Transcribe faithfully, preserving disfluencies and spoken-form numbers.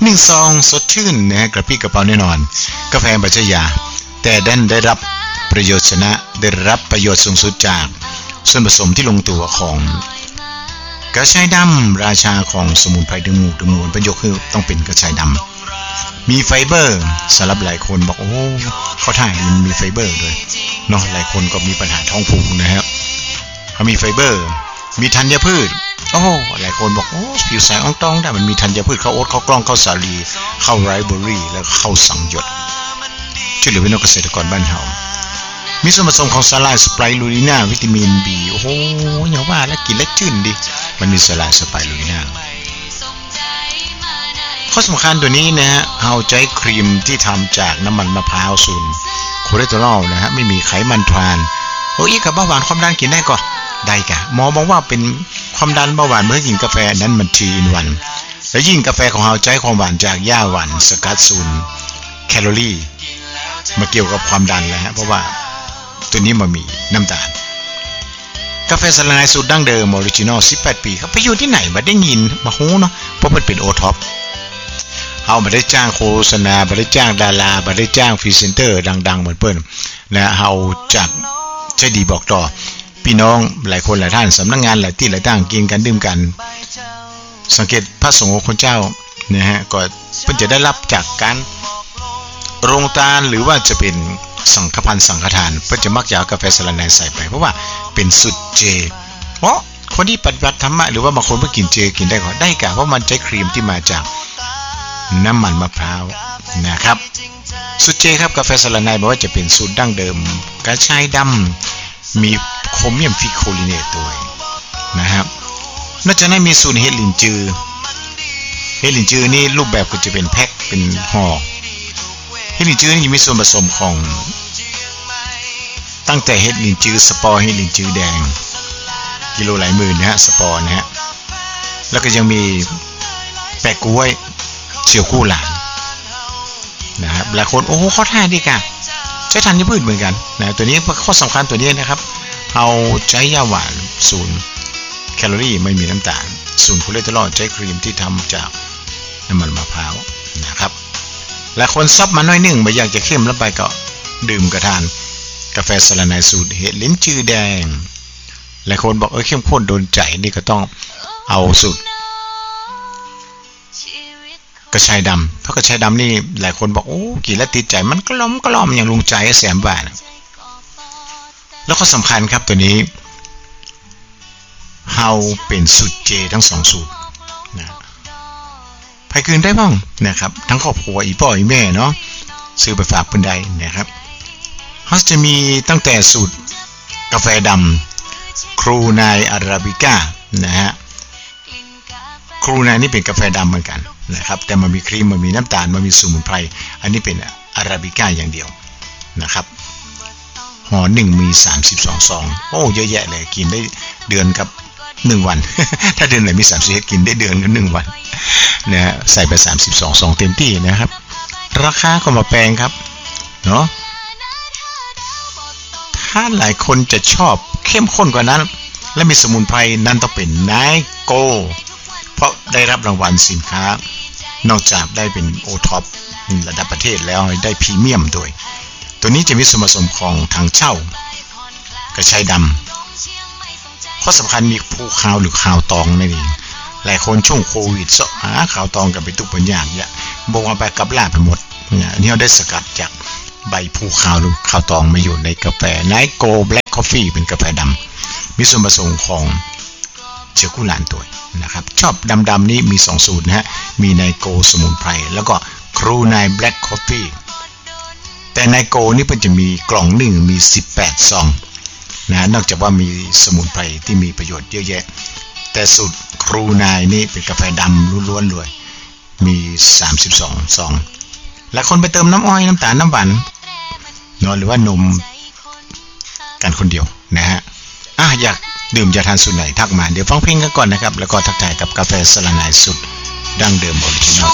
หนึ่งซองสดชื่นนะฮะกระปี้กระเป๋าแน่นอนกาแฟบัจจยาแต่ดันได้รับประโยชน์ชนะได้รับประโยชน์สูงสุดจากส่วนผสมที่ลงตัวของกระชายดำราชาของสมุนไพรดึงหมู่ดึงมวลประโยคคือต้องเป็นกระชายดำมีไฟเบอร์สำหรับหลายคนบอกโอ้เขาถ่ายมันมีไฟเบอร์ด้วยเนาะหลายคนก็มีปัญหาท้องผูกนะครับเขามีไฟเบอร์มีธัญพืชโอ้หลายคนบอกโอ้ผิวใสอ่องตองได้มันมีธัญพืชข้าวโอ๊ตข้าวกล้องข้าวสาลีข้าวไรซ์เบอร์รี่แล้วข้าวสังหยดช่วยเหลือพี่น้องเกษตรกรบ้านเฮามีส่วนผสมของสาลายสไปรูลิน่าวิตามิน B โอ้โหอย่าว่าแล้วกินแล้วชื่นดิมันมีสาลายสไปรูลิน่าข้อสำคัญตัวนี้นะฮะเอาใจครีมที่ทำจากน้ำมันมะพร้าวสูตรคอเลสเตอรอลนะฮะไม่มีไขมันทรานโอ้ยกับเบาหวานความดันกินได้ก็ได้กะหมอบอกว่าเป็นความดันเบาหวานเมื่อกินกาแฟนั้นมันทีอินวันและยิ่งกาแฟของเราใจความหวานจากหญ้าหวานสกัดศูนย์แคลอรี่มาเกี่ยวกับความดันแล้วฮะเพราะว่าตัวนี้มันมีน้ำตาลกาแฟสลายสูตรดั้งเดิมออริจินอลสิบแปดปีครับไปอยู่ที่ไหนมาได้ยินมาฮู้เนาะเพราะมันเป็นโอท็อปเอามาได้จ้างโฆษณามาได้จ้างดารามาได้จ้างพรีเซนเตอร์ดังๆเหมือนเปิ้นและเอาจากใจดีบอกต่อพี่น้องหลายคนหลายท่านสำนักงานหลายที่หลายตั้งกินกันดื่มกันสังเกตพระสงฆ์คนเจ้านะฮะก็เพิ่นจะได้รับจากการโรงทานหรือว่าจะเป็นสังฆพันธ์สังฆทานเพื่อจะมักจะเอากาแฟสลัดในใส่ไปเพราะว่าเป็นสุดเจเพราะคนที่ปฏิบัติธรรมะหรือว่าบางคนเมื่อกินเจกินได้ก็ได้กะเพราะมันใช้ครีมที่มาจากน้ำมันมะพร้าวนะครับสุดเจครับกาแฟสลัดในบอกว่าจะเป็นสูตรดั้งเดิมกระชายดำมีโครเมียมฟิโคลิเนตด้วยนะครับนอกจากนั้นมีสูตรเฮลินจือเฮลินจือนี่รูปแบบก็จะเป็นแพ็คเป็นห่อเฮลินจือนี่มีส่วนผสมของตั้งแต่เฮลินจือสปอร์เฮลินจือแดงกิโลหลายหมื่นนะฮะสปอร์นะฮะแล้วก็ยังมีแปะกล้วยเสี่ยวกู้หลานนะครับหลายคนโอ้โหเขาท่าดีกะใช้ธัญพืชเหมือนกันนะตัวนี้ข้อสำคัญตัวนี้นะครับเอาใช้ยาหวานศูนย์แคลอรี่ไม่มีน้ำตาลศูนย์คอเลสเตอรอลใช้ครีมที่ทำจากน้ำมันมะพร้าวนะครับหลายคนซับมาหน่อยหนึ่งไม่อยากจะเข้มแล้วไปก็ดื่มกระทานกาแฟสลัดในสูตรเห็ดลิ้นจือแดงหลายคนบอกเออเข้มข้นโดนใจนี่ก็ต้องเอาสูตรกระชายดำเพราะกระชายดำนี่หลายคนบอกโอ้กินแล้วติดใจมันกล้อมกล้อมอย่างลุงใจแสมบ้านแล้วก็สำคัญครับตัวนี้เฮาเป็นสูตรเจทั้งสองสูตรนะไปคืนได้บ้างนะครับทั้งครอบครัวอีพ่ออีแม่เนาะซื้อไปฝากเพิ่นได้นะครับเฮาจะมีตั้งแต่สูตรกาแฟดำครูนายอาราบิก้านะฮะครูนายนี่เป็นกาแฟดำเหมือนกันนะครับแต่มันมีครีมมันมีน้ำตาลมันมีสมุนไพรอันนี้เป็นอาราบิก้าอย่างเดียวนะครับห่อหนึ่งมีสามสิบสองซองโอ้เยอะแยะเลยกินได้เดือนกับหนึ่งวัน ถ้าเดือนไหนมีสามสิบกินได้เดือนกับหนึ่งวันนะฮะใส่ไปสามสิบสองซองเต็มที่นะครับราคาก็มาแพงครับเนาะถ้าหลายคนจะชอบเข้มข้นกว่านั้นและมีสมุนไพรนั่นต้องเป็นไนโกเพราะได้รับรางวัลสินค้านอกจากได้เป็นโอท็อประดับประเทศแล้วได้พรีเมียมด้วยตัวนี้จะมีส่วนผสมของทางเช่ากระชายดำข้อสำคัญมีภูขาวหรือขาวตองนั่นเองหลายคนช่วงโควิดเสาะหาขาวตองกันไปทุกปัญญาเนี่ยบอกว่าไปกับลาไปหมดเนี่ยนี่เราได้สกัดจากใบภูขาวหรือขาวตองมาอยู่ในกาแฟไนโกแบล็คคอฟฟี่เป็นกาแฟดำมีส่วนผสมของเชื้อกุหลาบตัวนะครับชอบดำๆนี้มีสองสูตรนะฮะมีไนโกสมุนไพรแล้วก็ครูนายแบล็คคอฟฟี่แต่ไนโกนี่มันจะมีกล่องหนึ่งมีสิบแปดซองนะนอกจากว่ามีสมุนไพรที่มีประโยชน์เยอะแยะแต่สูตรครูนายนี่เป็นกาแฟดำล้วนๆเลยมีสามสิบสองซองและคนไปเติมน้ำอ้อยน้ำตาลน้ำหวานเนาะหรือว่านมกันคนเดียวนะฮะอ่ะอยากดื่มจะทานสูตรไหนทักมาเดี๋ยวฟังเพลงกันก่อนนะครับแล้วก็ทักทายกับกาแฟสลัดในสูตรดั้งเดิมออริจินอล